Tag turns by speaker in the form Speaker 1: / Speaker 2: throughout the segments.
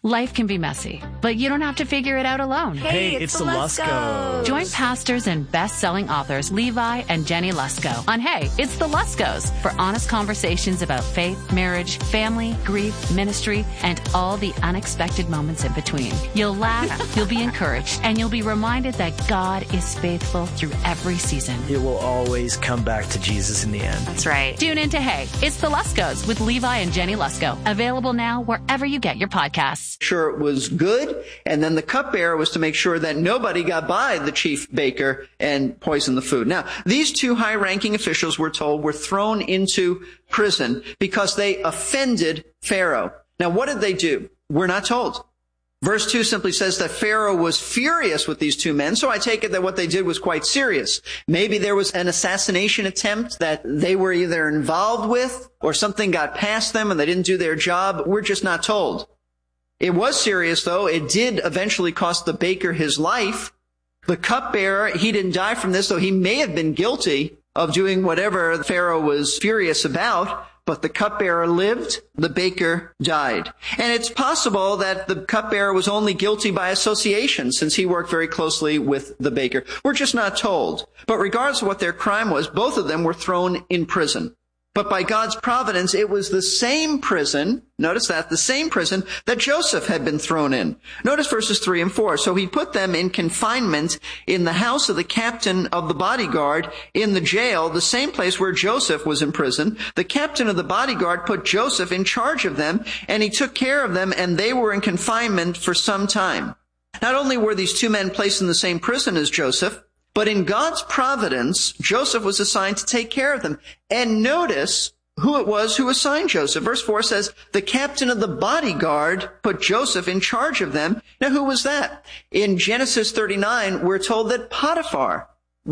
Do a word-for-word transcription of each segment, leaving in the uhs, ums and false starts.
Speaker 1: Life can be messy, but you don't have to figure it out alone.
Speaker 2: Hey,
Speaker 3: Hey,
Speaker 2: it's,
Speaker 3: it's
Speaker 2: the
Speaker 3: the
Speaker 2: Luskos.
Speaker 1: Join pastors and best-selling authors Levi and Jenny Lusko on Hey, It's the Luskos for honest conversations about faith, marriage, family, grief, ministry, and all the unexpected moments in between. You'll laugh, you'll be encouraged, and you'll be reminded that God is faithful through every season.
Speaker 2: It will always come back to Jesus in the end.
Speaker 1: That's right. Tune in to Hey, It's the Luskos with Levi and Jenny Lusko. Available now wherever you get your podcasts.
Speaker 4: Sure it was good, and then the cupbearer was to make sure that nobody got by the chief baker and poisoned the food. Now, these two high-ranking officials, we're told, were thrown into prison because they offended Pharaoh. Now, what did they do? We're not told. Verse two simply says that Pharaoh was furious with these two men, so I take it that what they did was quite serious. Maybe there was an assassination attempt that they were either involved with, or something got past them and they didn't do their job. We're just not told. It was serious, though. It did eventually cost the baker his life. The cupbearer, he didn't die from this, though he may have been guilty of doing whatever Pharaoh was furious about. But the cupbearer lived, the baker died. And it's possible that the cupbearer was only guilty by association, since he worked very closely with the baker. We're just not told. But regardless of what their crime was, both of them were thrown in prison. But by God's providence, it was the same prison, notice that, the same prison that Joseph had been thrown in. Notice verses three and four. So he put them in confinement in the house of the captain of the bodyguard in the jail, the same place where Joseph was in prison. The captain of the bodyguard put Joseph in charge of them, and he took care of them, and they were in confinement for some time. Not only were these two men placed in the same prison as Joseph, but in God's providence, Joseph was assigned to take care of them. And notice who it was who assigned Joseph. Verse four says, the captain of the bodyguard put Joseph in charge of them. Now, who was that? In Genesis thirty-nine, we're told that Potiphar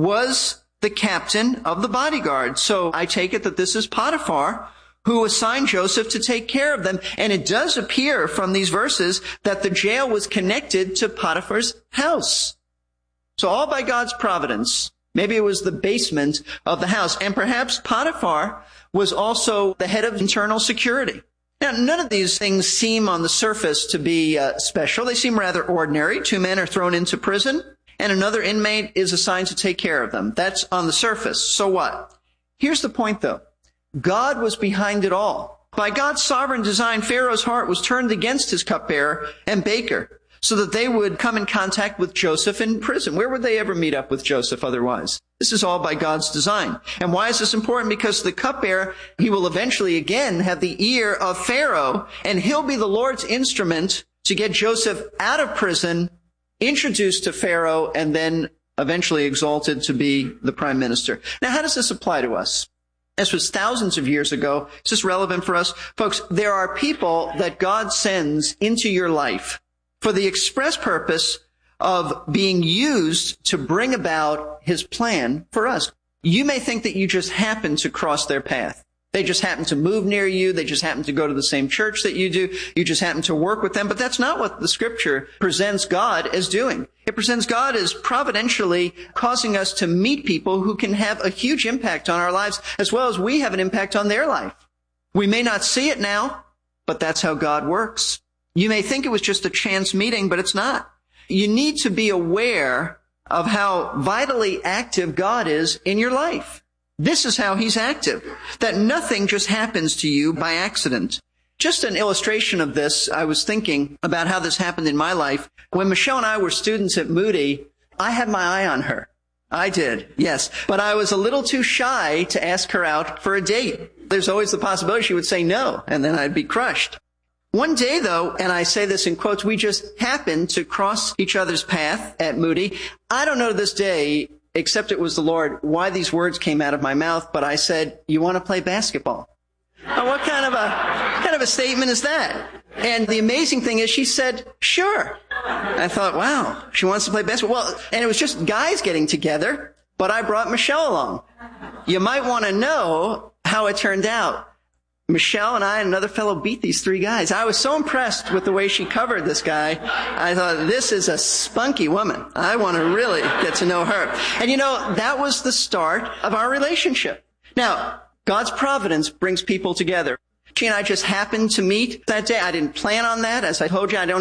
Speaker 4: was the captain of the bodyguard. So I take it that this is Potiphar who assigned Joseph to take care of them. And it does appear from these verses that the jail was connected to Potiphar's house. So all by God's providence. Maybe it was the basement of the house. And perhaps Potiphar was also the head of internal security. Now, none of these things seem on the surface to be uh, special. They seem rather ordinary. Two men are thrown into prison, and another inmate is assigned to take care of them. That's on the surface. So what? Here's the point, though. God was behind it all. By God's sovereign design, Pharaoh's heart was turned against his cupbearer and baker, so that they would come in contact with Joseph in prison. Where would they ever meet up with Joseph otherwise? This is all by God's design. And why is this important? Because the cupbearer, he will eventually again have the ear of Pharaoh, and he'll be the Lord's instrument to get Joseph out of prison, introduced to Pharaoh, and then eventually exalted to be the prime minister. Now, how does this apply to us? This was thousands of years ago. Is this relevant for us? Folks, there are people that God sends into your life for the express purpose of being used to bring about his plan for us. You may think that you just happen to cross their path. They just happen to move near you. They just happen to go to the same church that you do. You just happen to work with them. But that's not what the scripture presents God as doing. It presents God as providentially causing us to meet people who can have a huge impact on our lives, as well as we have an impact on their life. We may not see it now, but that's how God works. You may think it was just a chance meeting, but it's not. You need to be aware of how vitally active God is in your life. This is how he's active, that nothing just happens to you by accident. Just an illustration of this, I was thinking about how this happened in my life. When Michelle and I were students at Moody, I had my eye on her. I did, yes. But I was a little too shy to ask her out for a date. There's always the possibility she would say no, and then I'd be crushed. One day, though, and I say this in quotes, we just happened to cross each other's path at Moody. I don't know to this day, except it was the Lord, why these words came out of my mouth, but I said, you want to play basketball? Now, what kind of a kind of a statement is that? And the amazing thing is she said, sure. I thought, wow, she wants to play basketball. Well, and it was just guys getting together, but I brought Michelle along. You might want to know how it turned out. Michelle and I and another fellow beat these three guys. I was so impressed with the way she covered this guy. I thought, this is a spunky woman. I want to really get to know her. And you know, that was the start of our relationship. Now, God's providence brings people together. She and I just happened to meet that day. I didn't plan on that. As I told you, I don't